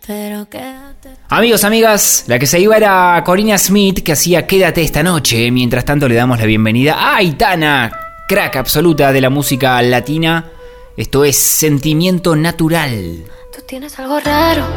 Pero quédate. Amigos, amigas, la que se iba era Corina Smith, que hacía Quédate esta noche. Mientras tanto le damos la bienvenida a Aitana, crack absoluta de la música latina. Esto es Sentimiento Natural. Tú tienes algo raro.